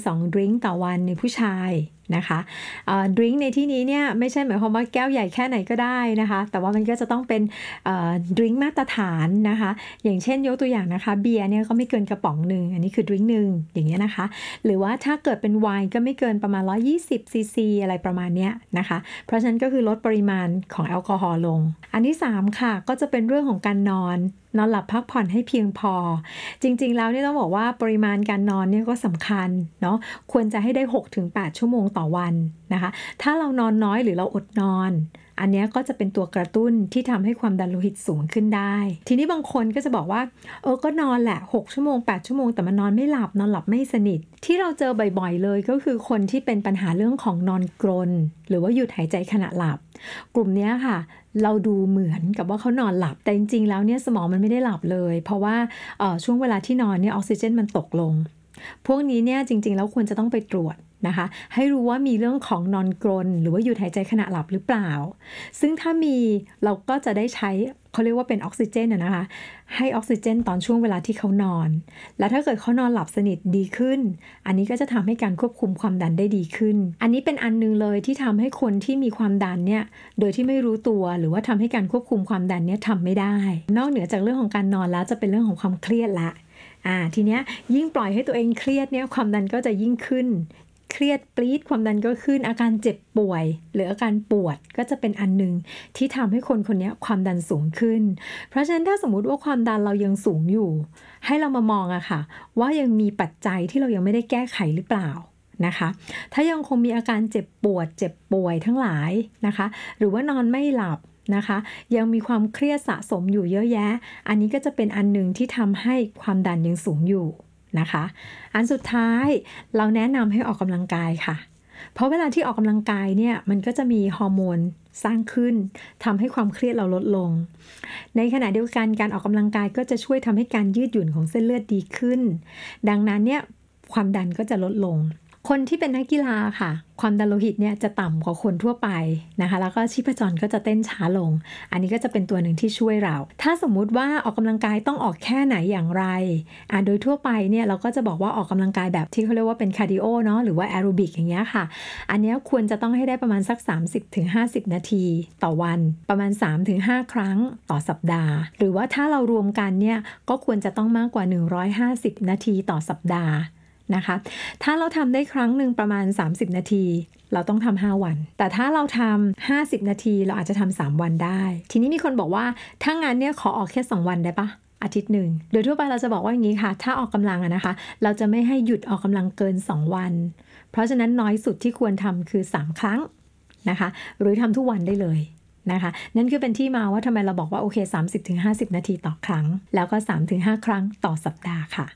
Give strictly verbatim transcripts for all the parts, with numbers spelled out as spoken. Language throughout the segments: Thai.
สองดริงก์ต่อวันในผู้ชายนะคะดริงก์ในที่นี้เนี่ยไม่ใช่หมายความว่าแก้วใหญ่แค่ไหนก็ได้นะคะแต่ว่ามันก็จะต้องเป็นดริงก์มาตรฐานนะคะอย่างเช่นยกตัวอย่างนะคะเบียร์เนี่ยก็ไม่เกินกระป๋องหนึ่งอันนี้คือดริงก์หนึ่งอย่างเงี้ยนะคะหรือว่าถ้าเกิดเป็นไวน์ก็ไม่เกินประมาณหนึ่งร้อยยี่สิบซีซีอะไรประมาณเนี้ยนะคะเพราะฉะนั้นก็คือลดปริมาณของแอลกอฮอล์ลงอันที่สามค่ะก็จะเป็นเรื่องของการนอนนอนหลับพักผ่อนให้เพียงพอจริงๆแล้วเนี่ยต้องบอกว่าปริมาณการนอนเนี่ยก็สำคัญเนาะควรจะให้ได้ หกถึงแปด ชั่วโมงต่อวันนะคะถ้าเรานอนน้อยหรือเราอดนอนอันนี้ก็จะเป็นตัวกระตุ้นที่ทำให้ความดันโลหิตสูงขึ้นได้ทีนี้บางคนก็จะบอกว่าเออก็นอนแหละหกชั่วโมงแปดชั่วโมงแต่มันนอนไม่หลับนอนหลับไม่สนิทที่เราเจอบ่อยๆเลยก็คือคนที่เป็นปัญหาเรื่องของนอนกรนหรือว่าหยุดหายใจขณะหลับกลุ่มนี้ค่ะเราดูเหมือนกับว่าเขานอนหลับแต่จริงๆแล้วเนี่ยสมองมันไม่ได้หลับเลยเพราะว่าเอ่อช่วงเวลาที่นอนเนี่ยออกซิเจนมันตกลงพวกนี้เนี่ยจริงๆแล้วควรจะต้องไปตรวจนะคะให้รู้ว่ามีเรื่องของนอนกรนหรือว่าหยุดหายใจขณะหลับหรือเปล่าซึ่งถ้ามีเราก็จะได้ใช้เขาเรียกว่าเป็นออกซิเจนนะคะให้ออกซิเจนตอนช่วงเวลาที่เขานอนและถ้าเกิดเขานอนหลับสนิทดีขึ้นอันนี้ก็จะทำให้การควบคุมความดันได้ดีขึ้นอันนี้เป็นอันนึงเลยที่ทำให้คนที่มีความดันเนี่ยโดยที่ไม่รู้ตัวหรือว่าทำให้การควบคุมความดันเนี่ยทำไม่ได้นอกเหนือจากเรื่องของการนอนแล้วจะเป็นเรื่องของความเครียดละอ่าทีเนี้ยยิ่งปล่อยให้ตัวเองเครียดเนี่ยความดันก็จะยิ่งขึ้นเครียดปรี๊ดความดันก็ขึ้นอาการเจ็บป่วยหรืออาการปวดก็จะเป็นอันนึงที่ทำให้คนคนนี้ความดันสูงขึ้นเพราะฉะนั้นถ้าสมมุติว่าความดันเรายังสูงอยู่ให้เรามามองอะค่ะว่ายังมีปัจจัยที่เรายังไม่ได้แก้ไขหรือเปล่านะคะถ้ายังคงมีอาการเจ็บปวดเจ็บป่วยทั้งหลายนะคะหรือว่านอนไม่หลับนะคะยังมีความเครียดสะสมอยู่เยอะแยะอันนี้ก็จะเป็นอันนึงที่ทำให้ความดันยังสูงอยู่นะคะอันสุดท้ายเราแนะนำให้ออกกำลังกายค่ะเพราะเวลาที่ออกกำลังกายเนี่ยมันก็จะมีฮอร์โมนสร้างขึ้นทำให้ความเครียดเราลดลงในขณะเดียวกันการออกกำลังกายก็จะช่วยทำให้การยืดหยุ่นของเส้นเลือดดีขึ้นดังนั้นเนี่ยความดันก็จะลดลงคนที่เป็นนักกีฬาค่ะความดันโลหิตเนี่ยจะต่ำกว่าคนทั่วไปนะคะแล้วก็ชีพจรก็จะเต้นช้าลงอันนี้ก็จะเป็นตัวหนึ่งที่ช่วยเราถ้าสมมุติว่าออกกำลังกายต้องออกแค่ไหนอย่างไรอ่าโดยทั่วไปเนี่ยเราก็จะบอกว่าออกกำลังกายแบบที่เขาเรียกว่าเป็นคาร์ดิโอเนาะหรือว่าแอโรบิกอย่างเงี้ยค่ะอันนี้ควรจะต้องให้ได้ประมาณสัก สามสิบถึงห้าสิบ นาทีต่อวันประมาณ สามถึงห้า ครั้งต่อสัปดาห์หรือว่าถ้าเรารวมกันเนี่ยก็ควรจะต้องมากกว่าหนึ่งร้อยห้าสิบนาทีต่อสัปดาห์นะคะถ้าเราทำได้ครั้งหนึ่งประมาณสามสิบนาทีเราต้องทำห้าวันแต่ถ้าเราทำห้าสิบนาทีเราอาจจะทำสามวันได้ทีนี้มีคนบอกว่าถ้างั้นเนี่ยขอออกแค่สองวันได้ปะอาทิตย์หนึ่งโดยทั่วไปเราจะบอกว่าอย่างนี้ค่ะถ้าออกกำลังอะนะคะเราจะไม่ให้หยุดออกกำลังเกินสองวันเพราะฉะนั้นน้อยสุดที่ควรทำคือสามครั้งนะคะหรือทำทุกวันได้เลยนะคะนั่นคือเป็นที่มาว่าทำไมเราบอกว่าโอเค สามสิบถึงห้าสิบ นาทีต่อครั้งแล้วก็ สามถึงห้า ครั้งต่อสัปดาห์ค่ะ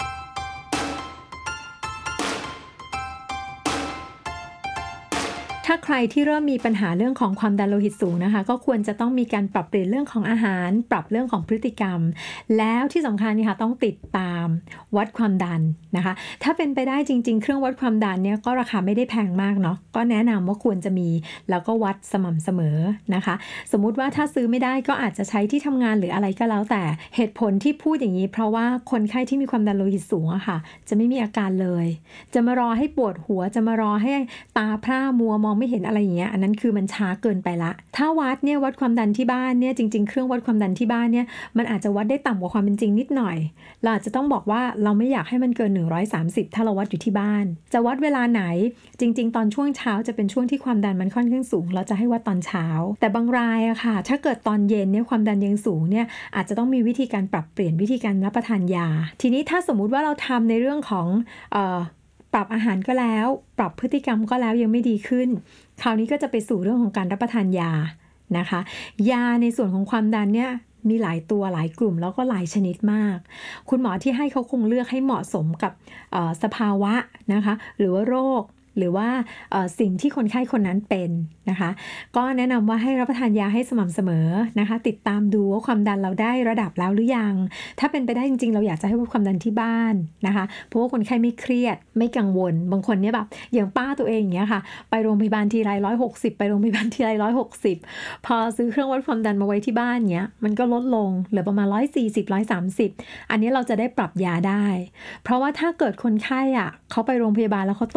ถ้าใครที่เริ่มมีปัญหาเรื่องของความดันโลหิตสูงนะคะก็ควรจะต้องมีการปรับเปลี่ยนเรื่องของอาหารปรับเรื่องของพฤติกรรมแล้วที่สำคัญนี่ค่ะต้องติดตามวัดความดันนะคะถ้าเป็นไปได้จริงๆเครื่องวัดความดันเนี่ยก็ราคาไม่ได้แพงมากเนาะก็แนะนำว่าควรจะมีแล้วก็วัดสม่ำเสมอนะคะสมมุติว่าถ้าซื้อไม่ได้ก็อาจจะใช้ที่ทำงานหรืออะไรก็แล้วแต่เหตุผลที่พูดอย่างนี้เพราะว่าคนไข้ที่มีความดันโลหิตสูงอะค่ะจะไม่มีอาการเลยจะมารอให้ปวดหัวจะมารอให้ตาพร่ามัวมองไม่เห็นอะไรอย่างเงี้ยอันนั้นคือมันช้าเกินไปละถ้าวัดเนี่ยวัดความดันที่บ้านเนี่ยจริงๆเครื่องวัดความดันที่บ้านเนี่ยมันอาจจะวัดได้ต่ำกว่าความเป็นจริงนิดหน่อยเราอาจจะต้องบอกว่าเราไม่อยากให้มันเกินหนึ่งร้อยสามสิบถ้าเราวัดอยู่ที่บ้านจะวัดเวลาไหนจริงๆตอนช่วงเช้าจะเป็นช่วงที่ความดันมันค่อนข้างสูงเราจะให้วัดตอนเช้าแต่บางรายอะค่ะถ้าเกิดตอนเย็นเนี่ยความดันยังสูงเนี่ยอาจจะต้องมีวิธีการปรับเปลี่ยนวิธีการรับประทานยาทีนี้ถ้าสมมุติว่าเราทำในเรื่องของเอ่อปรับอาหารก็แล้วปรับพฤติกรรมก็แล้วยังไม่ดีขึ้นคราวนี้ก็จะไปสู่เรื่องของการรับประทานยานะคะยาในส่วนของความดันเนี่ยมีหลายตัวหลายกลุ่มแล้วก็หลายชนิดมากคุณหมอที่ให้เขาคงเลือกให้เหมาะสมกับสภาวะนะคะหรือว่าโรคหรือว่าสิ่งที่คนไข้คนนั้นเป็นนะคะก็แนะนำว่าให้รับประทานยาให้สม่ำเสมอนะคะติดตามดูว่าความดันเราได้ระดับแล้วหรือยังถ้าเป็นไปได้จริงๆเราอยากจะให้วัดความดันที่บ้านนะคะเพราะว่าคนไข้ไม่เครียดไม่กังวลบางคนเนี่ยแบบอย่างป้าตัวเองอย่างเงี้ยค่ะไปโรงพยาบาลทีไรร้อยหกสิบไปโรงพยาบาลทีไรร้อยหกสิบพอซื้อเครื่องวัดความดันมาไว้ที่บ้านเงี้ยมันก็ลดลงเหลือประมาณร้อยสี่สิบ ร้อยสามสิบอันนี้เราจะได้ปรับยาได้เพราะว่าถ้าเกิดคนไข้อ่ะเขาไปโรงพยาบาลแล้วเขา